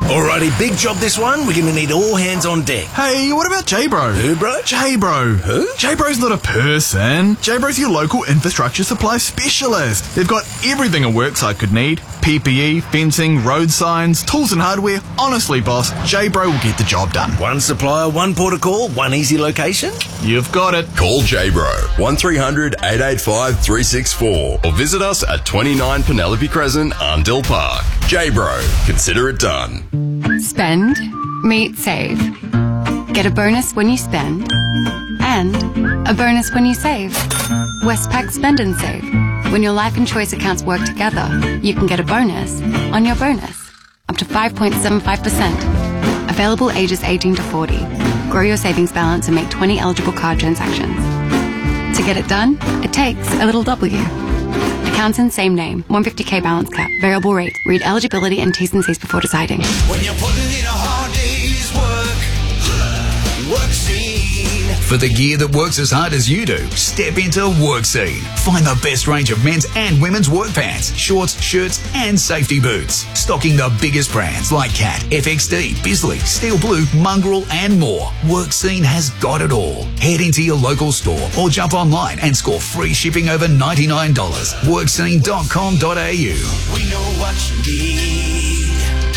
Alrighty, big job this one. We're going to need all hands on deck. Hey, what about J-Bro? Who, bro? J-Bro. Who? J-Bro's not a person. J-Bro's your local infrastructure supply specialist. They've got everything a worksite could need. PPE, fencing, road signs, tools and hardware. Honestly, boss, J-Bro will get the job done. One supplier, one port of call, one easy location. You've got it. Call J-Bro 1300 885 364 or visit us at 29 Penelope Crescent, Arndell Park. J-Bro, consider it done. Spend, meet, save. Get a bonus when you spend and a bonus when you save. Westpac Spend and Save. When your life and choice accounts work together, you can get a bonus on your bonus. Up to 5.75%. Available ages 18 to 40. Grow your savings balance and make 20 eligible card transactions. To get it done, it takes a little W. Accounts in same name. 150k balance cap. Variable rate. Read eligibility and T's and C's before deciding. When you're putting in a hard day's work, Workscene. For the gear that works as hard as you do, step into Workscene. Find the best range of men's and women's work pants, shorts, shirts, and safety boots. Stocking the biggest brands like Cat, FXD, Bisley, Steel Blue, Mongrel, and more. Workscene has got it all. Head into your local store or jump online and score free shipping over $99. Workscene.com.au. We know what you need.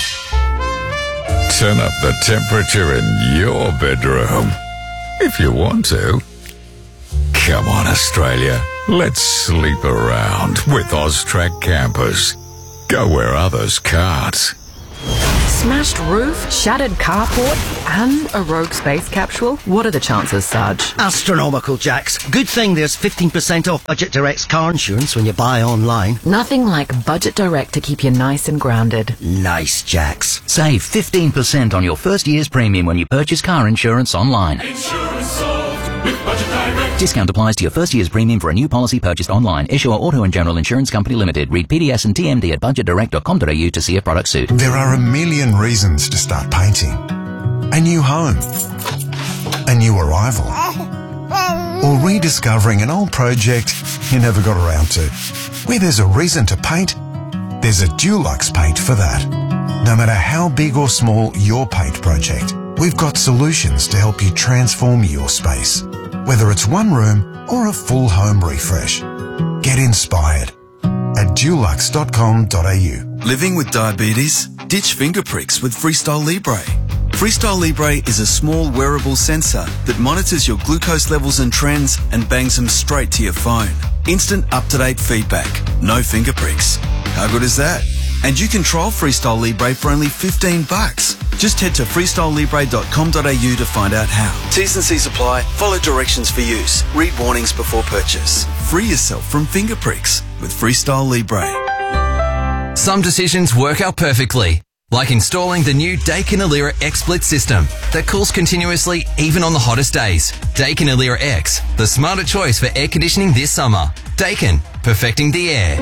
Turn up the temperature in your bedroom. If you want to. Come on, Australia. Let's sleep around with Austrac campers. Go where others can't. Smashed roof, shattered carport, and a rogue space capsule? What are the chances, Sarge? Astronomical, Jax. Good thing there's 15% off Budget Direct's car insurance when you buy online. Nothing like Budget Direct to keep you nice and grounded. Nice, Jax. Save 15% on your first year's premium when you purchase car insurance online. Insurance solved with Budget Direct. Discount applies to your first year's premium for a new policy purchased online. Issuer Auto and General Insurance Company Limited. Read PDS and TMD at budgetdirect.com.au to see if products suit. There are a million reasons to start painting. A new home. A new arrival. Or rediscovering an old project you never got around to. Where there's a reason to paint, there's a Dulux paint for that. No matter how big or small your paint project, we've got solutions to help you transform your space. Whether it's one room or a full home refresh. Get inspired at dulux.com.au. Living with diabetes? Ditch finger pricks with Freestyle Libre. Freestyle Libre is a small wearable sensor that monitors your glucose levels and trends and bangs them straight to your phone. Instant up-to-date feedback. No finger pricks. How good is that? And you can trial Freestyle Libre for only $15. Just head to freestylelibre.com.au to find out how. T's and C's apply. Follow directions for use. Read warnings before purchase. Free yourself from finger pricks with Freestyle Libre. Some decisions work out perfectly, like installing the new Daikin Alira X Split system that cools continuously even on the hottest days. Daikin Alira X, the smarter choice for air conditioning this summer. Daikin, perfecting the air.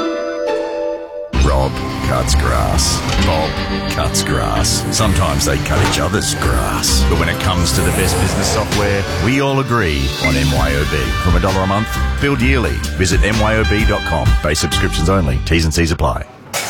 Rob cuts grass. Bob cuts grass. Sometimes they cut each other's grass. But when it comes to the best business software, we all agree on MYOB. From $1 a month, billed yearly. Visit myob.com. Base subscriptions only. T's and C's apply.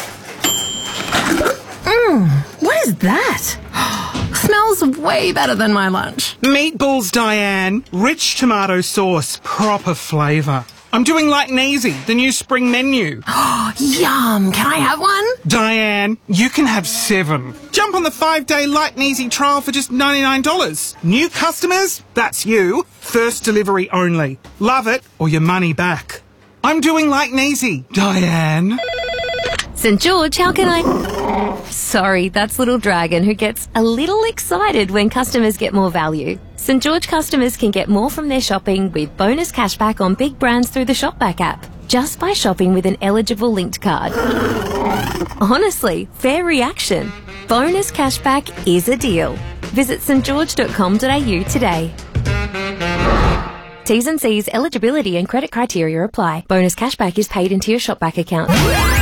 What is that? Smells way better than my lunch. Meatballs, Diane. Rich tomato sauce. Proper flavour. I'm doing like Neasy, the new spring menu. Yum! Can I have one? Diane, you can have 7. Jump on the 5-day Like Neasy trial for just $99. New customers? That's you. First delivery only. Love it or your money back. I'm doing like Neasy, Diane. St. George, how can I... Sorry, that's Little Dragon, who gets a little excited when customers get more value. St. George customers can get more from their shopping with bonus cashback on big brands through the Shopback app, just by shopping with an eligible linked card. Honestly, fair reaction. Bonus cashback is a deal. Visit stgeorge.com.au today. T's and C's, eligibility and credit criteria apply. Bonus cashback is paid into your Shopback account.